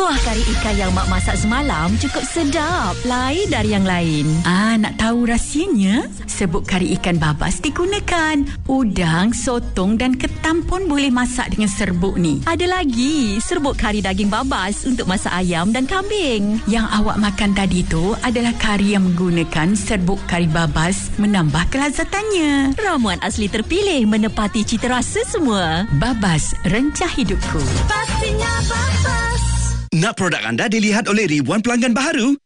Kuah kari ikan yang mak masak semalam cukup sedap, lain dari yang lain. Nak tahu rahsianya? Serbuk kari ikan babas digunakan. Udang, sotong dan ketam pun boleh masak dengan serbuk ni. Ada lagi, serbuk kari daging babas untuk masak ayam dan kambing. Yang awak makan tadi tu adalah kari yang menggunakan serbuk kari babas menambah kelazatannya. Ramuan asli terpilih menepati cita rasa semua. Babas, rencah hidupku. Pastinya babas. Nak produk anda dilihat oleh ribuan pelanggan baharu?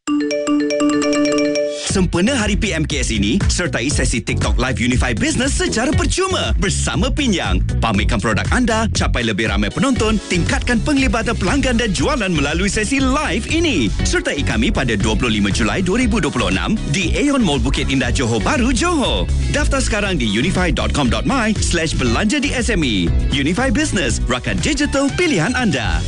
Sempena Hari PMKS ini, sertai sesi TikTok Live Unify Business secara percuma bersama Pinyang. Pamerkan produk anda, capai lebih ramai penonton, tingkatkan penglibatan pelanggan dan jualan melalui sesi live ini. Sertai kami pada 25 Julai 2026 di Aeon Mall Bukit Indah Johor Bahru, Johor. Daftar sekarang di unify.com.my/belanja di SME. Unify Business, rakan digital pilihan anda.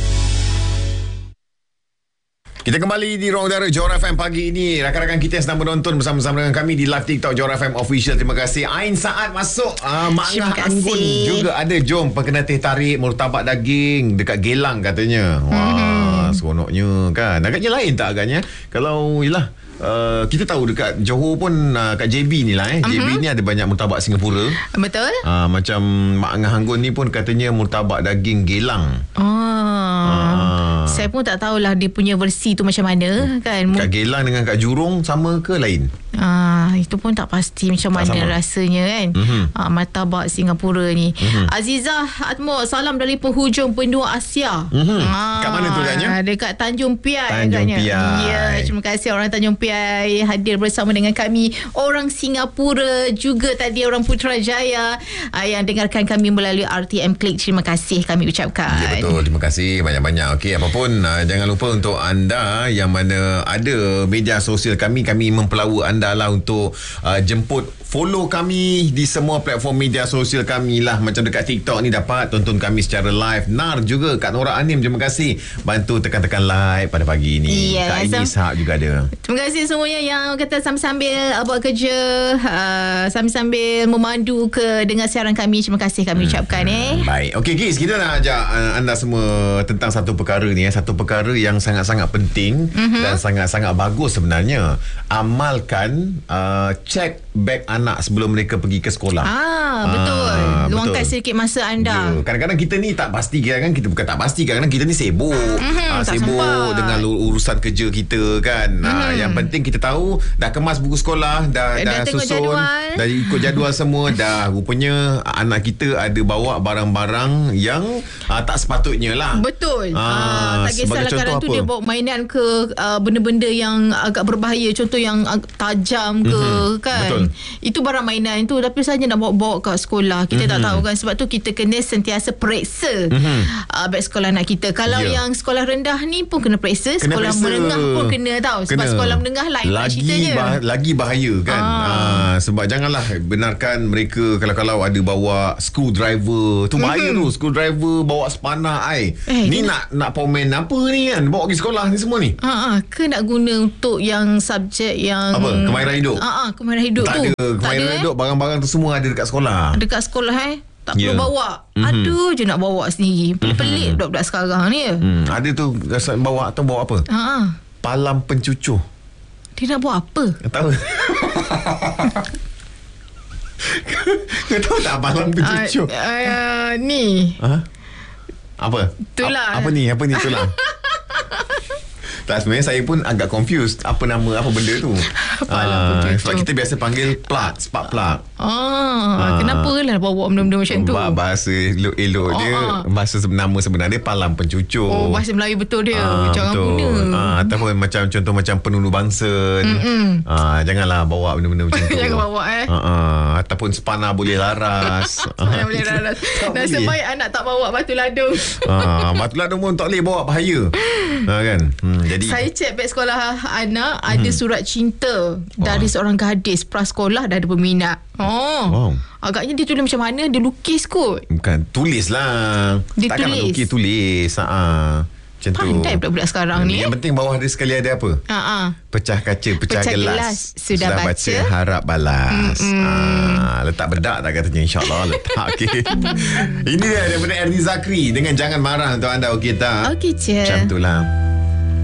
Kita kembali di Ruang Udara Johor FM pagi ini. Rakan-rakan kita yang sedang menonton bersama-sama dengan kami di live TikTok Johor FM Official. Terima kasih. Ain Saad masuk. Mak Angah Anggun juga ada. Jom, perkena teh tarik murtabak daging dekat Gelang katanya. Wah, seronoknya kan. Agaknya lain tak agaknya? Kalau yelah, kita tahu dekat Johor pun kat JB ni lah JB ni ada banyak murtabak Singapura. Betul. Macam Mak Angah Anggun ni pun katanya murtabak daging Gelang. Saya pun tak tahulah dia punya versi tu macam mana kan. Kat Gelang dengan kat Jurong sama ke lain? Itu pun tak pasti macam mana sama rasanya kan. Martabak Singapura ni. Azizah Atmo, salam dari penghujung benua Asia. Kat mana tu katanya? Dekat Tanjung Piai Tanjung katanya. Piai. Ya, terima kasih orang Tanjung Piai hadir bersama dengan kami. Orang Singapura juga tadi, orang Putrajaya yang dengarkan kami melalui RTM Click. Terima kasih kami ucapkan. Ya, betul. Terima kasih banyak-banyak. Okey, apapun jangan lupa untuk anda yang mana ada media sosial kami mempelawa anda lah untuk jemput follow kami di semua platform media sosial kami lah. Macam dekat TikTok ni dapat tonton kami secara live. Nar juga, Kak Nora Anim, terima kasih bantu tekan-tekan like pada pagi ni. Yes. Kak Ini Ishak juga ada. Terima kasih semuanya yang kata sambil-sambil buat kerja, sambil-sambil memandu ke dengar siaran kami. Terima kasih kami ucapkan. Baik. Okey Giz, kita nak ajak anda semua tentang satu perkara ni. Satu perkara yang sangat-sangat penting dan sangat-sangat bagus sebenarnya. Amalkan check beg anak sebelum mereka pergi ke sekolah. Betul. Luangkan sedikit masa anda. Ya. Kadang-kadang kita ni tak pasti kan. Kita bukan tak pasti, kadang-kadang kita ni sibuk. Sibuk sempat dengan urusan kerja kita kan. Yang penting kita tahu dah kemas buku sekolah, dah tengok susun, jadual, dah ikut jadual semua. Dah rupanya anak kita ada bawa barang-barang yang tak sepatutnya lah. Betul. Tak kisahlah kadang tu dia bawa mainan ke benda-benda yang agak berbahaya, contoh yang tajam ke kan. Betul. Itu barang mainan tu, tapi saja nak bawa kat sekolah. Kita tak tahu kan. Sebab tu kita kena sentiasa periksa beg sekolah anak kita. Kalau yang sekolah rendah ni pun kena periksa, sekolah menengah pun kena tahu. Sebab sekolah menengah lain ceritanya. Lagi bahaya kan. Sebab janganlah benarkan mereka kalau ada bawa screwdriver. Tu bahaya tu. Screwdriver, bawa spanner ni nak pomen apa ni kan, bawa pergi sekolah ni semua ni. Ke nak guna untuk yang subjek yang apa, kemahiran hidup. Kemahiran hidup tak tu ada kemahiran hidup. Barang-barang tu semua ada dekat sekolah. Dekat sekolah tak perlu bawa. Ada je nak bawa sendiri. Pelik budak-budak sekarang ni. Ada tu bawa atau bawa apa? Palam pencucuh. Dia nak buat apa? Tahu. Kau tahu tak palam pencucuh? Ni. Apa? Itulah. Apa ni itulah. Tak, sebenarnya saya pun agak confused apa benda tu. Sebab kita biasa panggil plug, spark plug. Kenapa lah bawa benda-benda macam tu? Bahasa elok-elok dia, bahasa nama sebenar dia palam pencucur. Bahasa Melayu betul dia. Jangan guna. Ataupun macam contoh macam penunu bangsa. Janganlah bawa benda-benda macam tu. Jangan bawa Ataupun spana boleh laras. Spana boleh laras. Nasib baik anak tak bawa batu ladung. Batu ladung pun tak boleh bawa, bahaya. Kan? Jadi saya cek beg sekolah anak ada surat cinta dari seorang gadis prasekolah, dah ada peminat. Agaknya dia tulis macam mana? Dia lukis kot. Bukan, tulis lah. Dia takkan tulis. nak lukis, tulis. Macam tu. Pandai budak-budak sekarang ni. Yang penting bawah dia sekali ada apa? Pecah kaca, pecah gelas. Sudah baca, harap balas. Letak bedak tak katanya, insyaAllah letak. Okay. Ini dia daripada Ernie Zakri dengan Jangan Marah untuk anda. Okey tak? Okey je. Macam tu lah.